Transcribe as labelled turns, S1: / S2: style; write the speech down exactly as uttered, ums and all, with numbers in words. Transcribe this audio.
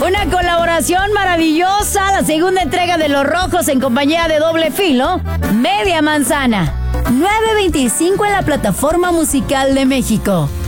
S1: Una colaboración maravillosa, la segunda entrega de Los Rojos en compañía de Doble Filo, Media Manzana. nueve veinticinco en la plataforma musical de México.